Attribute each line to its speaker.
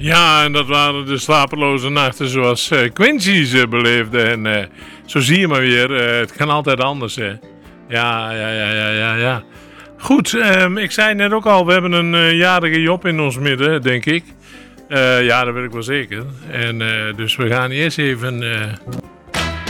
Speaker 1: Ja, en dat waren de slapeloze nachten zoals Quincy ze beleefde. En zo zie je maar weer, het kan altijd anders, hè. Ja. Goed, ik zei net ook al, we hebben een jarige Job in ons midden, denk ik. Ja, dat weet ik wel zeker. En dus we gaan eerst even